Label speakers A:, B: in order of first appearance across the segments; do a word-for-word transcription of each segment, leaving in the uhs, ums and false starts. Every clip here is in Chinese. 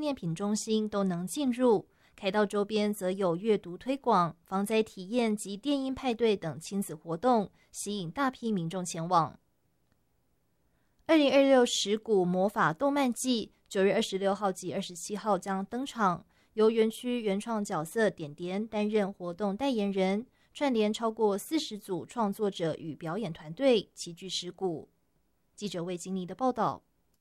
A: 念品中心都能进入，凯道周边则有阅读推广、防灾体验及电音派对等亲子活动，吸引大批民众前往。二零二六十鼓魔法动漫季九月二十六号及二十七号将登场，由园区原创角色点点担任活动代言人，串联超过四十组创作者与表演团队，齐聚十鼓。记者魏金妮的报道。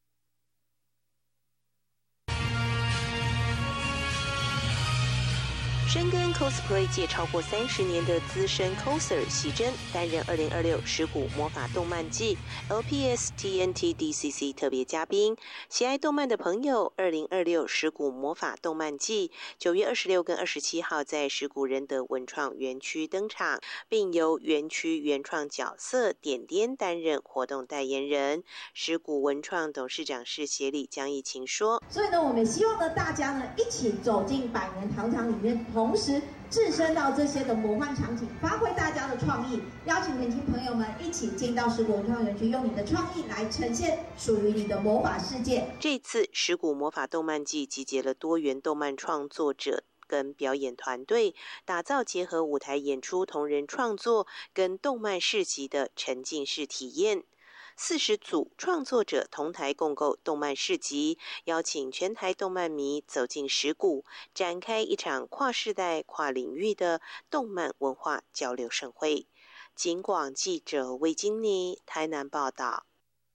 B: 深耕 cosplay 界超过三十年的资深 coser 喜珍担任二零二六十鼓魔法动漫季 L P S T N T D C C 特别嘉宾。喜爱动漫的朋友，二零二六十鼓魔法动漫季九月二十六跟二十七号在十鼓仁德文创园区登场，并由园区原创角色点点担任活动代言人。十鼓文创董事长是协理江义晴说：“
C: 所以呢，我们希望呢，大家呢一起走进百年糖厂里面。”同时置身到这些的魔幻场景，发挥大家的创意，邀请年轻朋友们一起进到十鼓文创园区，用你的创意来呈现属于你的魔法世界。
B: 这次十鼓魔法动漫季集结了多元动漫创作者跟表演团队，打造结合舞台演出、同人创作跟动漫市集的沉浸式体验。四十组创作者同台共构动漫市集，邀请全台动漫迷走进十鼓，展开一场跨世代、跨领域的动漫文化交流盛会。警广记者魏金妮台南报道。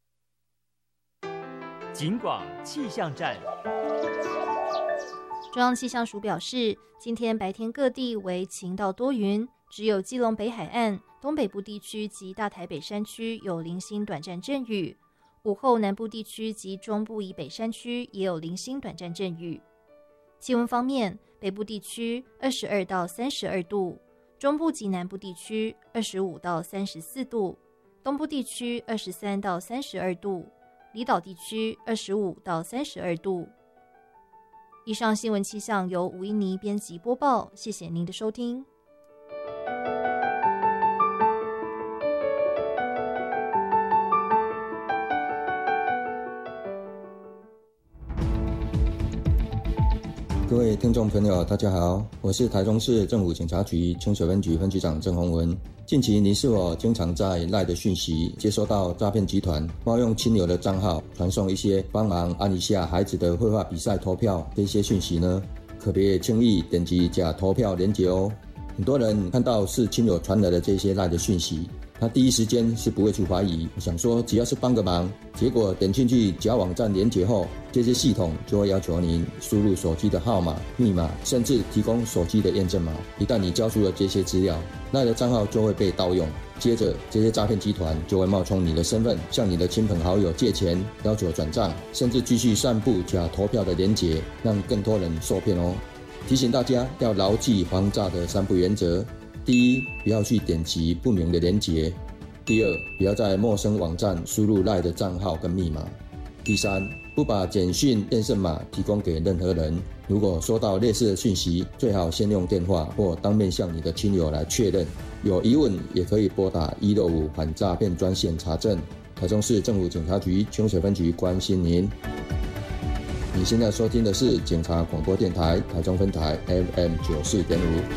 D: 警广气象站。
A: 中央气象署表示，今天白天各地为晴到多云，只有基隆北海岸、东北部地区及大台北山区有零星短暂阵雨，午后南部地区及中部以北山区也有零星短暂阵雨。气温方面，北部地区二十二到三十二度，中部及南部地区二十五到三十四度，东部地区二十三到三十二度，离岛地区二十五到三十二度。以上新闻气象由吴依妮编辑播报，谢谢您的收听。
E: 各位听众朋友大家好，我是台中市政府警察局清水分局分局长郑宏文。近期您是否经常在 LINE 的讯息接收到诈骗集团冒用亲友的账号传送一些帮忙按一下孩子的绘画比赛投票这些讯息呢？可别轻易点击假投票连结哦。很多人看到是亲友传来的这些 LINE 的讯息，他第一时间是不会去怀疑，想说只要是帮个忙，结果点进去假网站连结后，这些系统就会要求您输入手机的号码、密码，甚至提供手机的验证码。一旦你交出了这些资料，那的账号就会被盗用。接着，这些诈骗集团就会冒充你的身份，向你的亲朋好友借钱，要求转账，甚至继续散布假投票的连结，让更多人受骗哦。提醒大家要牢记防诈的三不原则：第一，不要去点击不明的连结；第二，不要在陌生网站输入 LINE 的账号跟密码；第三，不把简讯验证码提供给任何人。如果收到类似的讯息，最好先用电话或当面向你的亲友来确认。有疑问也可以拨打一六五反诈骗专线查证。台中市政府警察局清水分局关心您。你现在收听的是警察广播电台台中分台 F M 九十四点五。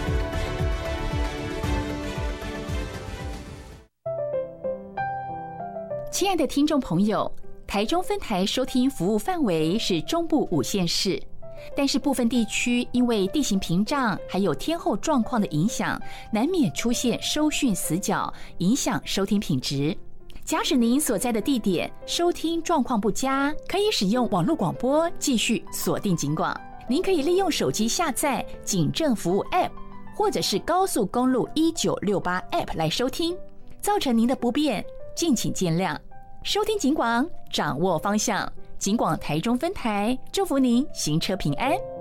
F: 亲爱的听众朋友，台中分台收听服务范围是中部五县市，但是部分地区因为地形屏障还有天候状况的影响，难免出现收讯死角，影响收听品质。假使您所在的地点收听状况不佳，可以使用网络广播继续锁定警广。您可以利用手机下载警政服务 App 或者是高速公路一九六八 App 来收听，造成您的不便敬请见谅。收听警广，掌握方向，警广台中分台，祝福您行车平安。